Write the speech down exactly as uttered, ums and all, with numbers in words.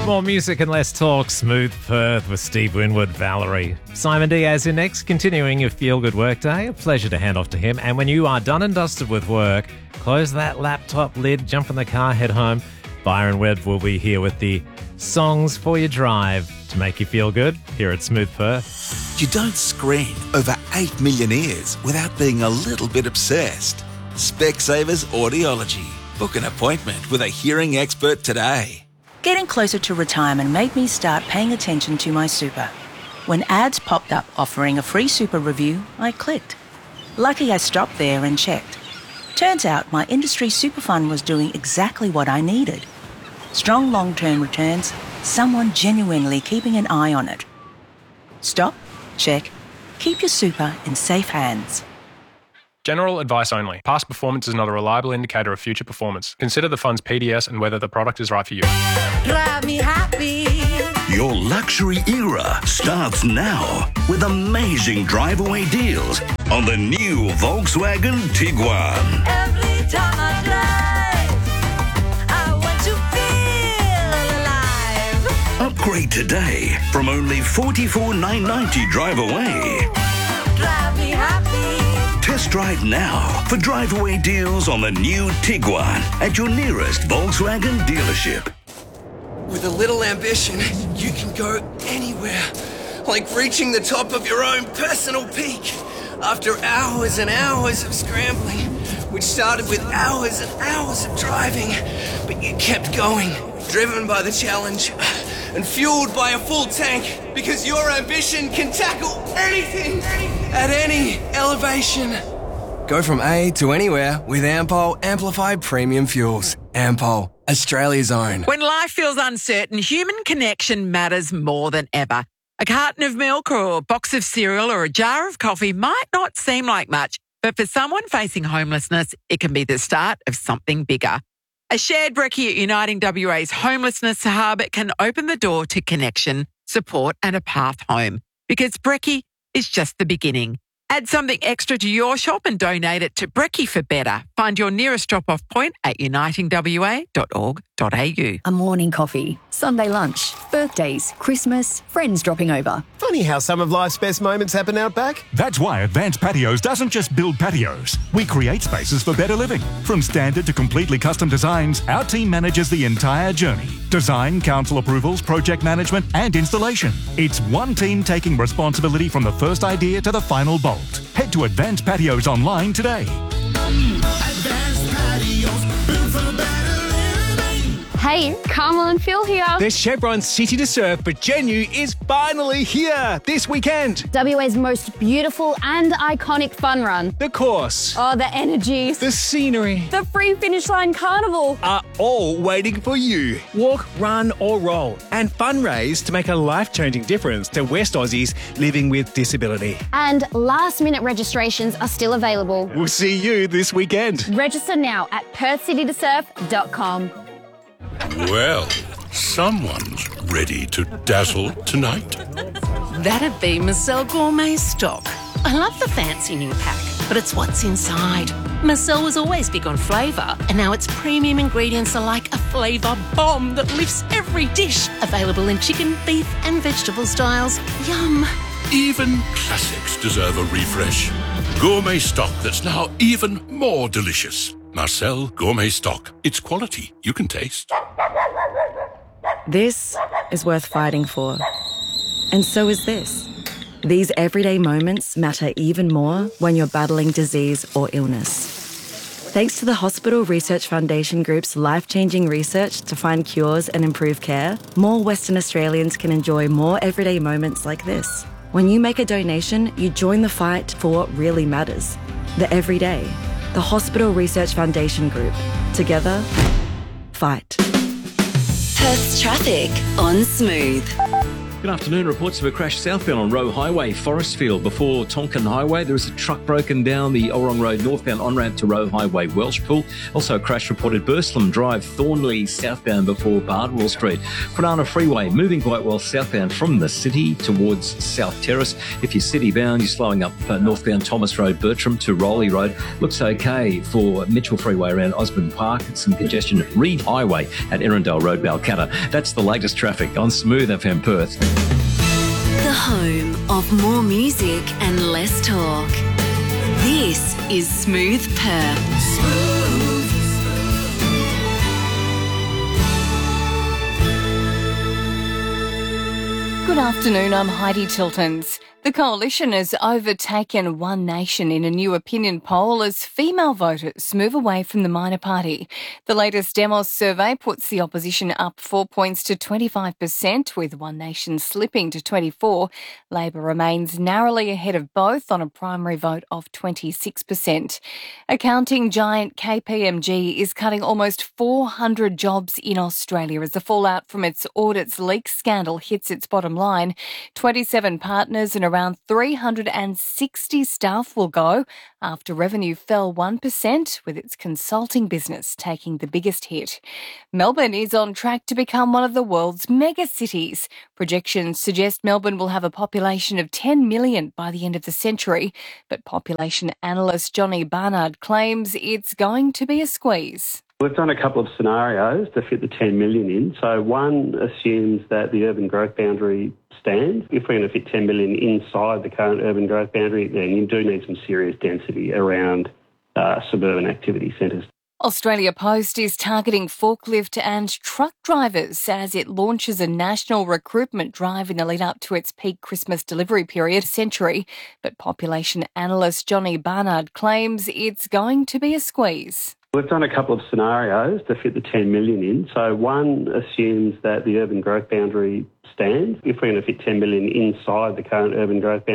More music and less talk. Smooth Perth with Steve Winwood, Valerie. Simon Diaz in next, continuing your feel-good workday. A pleasure to hand off to him. And when you are done and dusted with work, close that laptop lid, jump in the car, head home. Byron Webb will be here with the songs for your drive to make you feel good here at Smooth Perth. You don't scream over eight million ears without being a little bit obsessed. Specsavers Audiology. Book an appointment with a hearing expert today. Getting closer to retirement made me start paying attention to my super. When ads popped up offering a free super review, I clicked. Lucky I stopped there and checked. Turns out my industry super fund was doing exactly what I needed. Strong long-term returns, someone genuinely keeping an eye on it. Stop, check, keep your super in safe hands. General advice only. Past performance is not a reliable indicator of future performance. Consider the fund's P D S and whether the product is right for you. Drive me happy. Your luxury era starts now with amazing drive-away deals on the new Volkswagen Tiguan. Every time I drive, I want to feel alive. Upgrade today from only forty-four thousand nine hundred ninety drive away. Drive me happy. Test drive now for drive-away deals on the new Tiguan at your nearest Volkswagen dealership. With a little ambition, you can go anywhere. Like reaching the top of your own personal peak. After hours and hours of scrambling, which started with hours and hours of driving, but you kept going, driven by the challenge and fueled by a full tank, because your ambition can tackle anything at any elevation. Go from A to anywhere with Ampol Amplified Premium Fuels. Ampol, Australia's own. When life feels uncertain, human connection matters more than ever. A carton of milk or a box of cereal or a jar of coffee might not seem like much, but for someone facing homelessness, it can be the start of something bigger. A shared brekkie at Uniting W A's Homelessness Hub can open the door to connection, support and a path home. Because brekkie is just the beginning. Add something extra to your shop and donate it to Brekkie for Better. Find your nearest drop-off point at uniting w a dot org dot a u. A morning coffee, Sunday lunch, birthdays, Christmas, friends dropping over. Funny how some of life's best moments happen out back. That's why Advanced Patios doesn't just build patios. We create spaces for better living. From standard to completely custom designs, our team manages the entire journey. Design, council approvals, project management and installation. It's one team taking responsibility from the first idea to the final bolt. Head to Advanced Patios online today. Advanced Patios, built for better living. Hey, Carmel and Phil here. There's Chevron's City to Surf, but Genu is finally here this weekend. W A's most beautiful and iconic fun run. The course. Oh, the energies. The scenery. The free finish line carnival. Are all waiting for you. Walk, run or roll and fundraise to make a life-changing difference to West Aussies living with disability. And last-minute registrations are still available. We'll see you this weekend. Register now at perth city to surf dot com. Well, someone's ready to dazzle tonight. That'd be Marcel Gourmet Stock. I love the fancy new pack, but it's what's inside. Marcel was always big on flavour, and now its premium ingredients are like a flavour bomb that lifts every dish. Available in chicken, beef and vegetable styles. Yum. Even classics deserve a refresh. Gourmet Stock that's now even more delicious. Marcel Gourmet Stock. It's quality you can taste. This is worth fighting for. And so is this. These everyday moments matter even more when you're battling disease or illness. Thanks to the Hospital Research Foundation Group's life-changing research to find cures and improve care, more Western Australians can enjoy more everyday moments like this. When you make a donation, you join the fight for what really matters. The everyday. The Hospital Research Foundation Group. Together, fight. Perth's traffic on Smooth. Good afternoon. Reports of a crash southbound on Roe Highway, Forestfield, before Tonkin Highway. There is a truck broken down the Orong Road northbound on-ramp to Roe Highway, Welshpool. Also a crash reported Burslem Drive, Thornley, southbound before Bardwell Street. Kwinana Freeway, moving quite well southbound from the city towards South Terrace. If you're city-bound, you're slowing up uh, northbound Thomas Road, Bertram to Rowley Road. Looks okay for Mitchell Freeway around Osborne Park. Some congestion at Reed Highway at Erindale Road, Balcatta. That's the latest traffic on Smooth F M Perth. The home of more music and less talk. This is Smooth Perth. Smooth. Good afternoon, I'm Heidi Tiltons. The Coalition has overtaken One Nation in a new opinion poll as female voters move away from the minor party. The latest Demos survey puts the opposition up four points to twenty-five percent, with One Nation slipping to twenty-four. Labor remains narrowly ahead of both on a primary vote of twenty-six percent. Accounting giant K P M G is cutting almost four hundred jobs in Australia as the fallout from its audits leak scandal hits its bottom line. twenty-seven partners and around three hundred sixty staff will go after revenue fell one percent, with its consulting business taking the biggest hit. Melbourne is on track to become one of the world's mega cities. Projections suggest Melbourne will have a population of ten million by the end of the century, but population analyst Johnny Barnard claims it's going to be a squeeze. We've done a couple of scenarios to fit the ten million in. So one assumes that the urban growth boundary stands. If we're going to fit ten million inside the current urban growth boundary, then you do need some serious density around uh, suburban activity centres. Australia Post is targeting forklift and truck drivers as it launches a national recruitment drive in the lead up to its peak Christmas delivery period century. But population analyst Johnny Barnard claims it's going to be a squeeze. We've done a couple of scenarios to fit the ten million in. So one assumes that the urban growth boundary stands. If we're going to fit ten million inside the current urban growth boundary,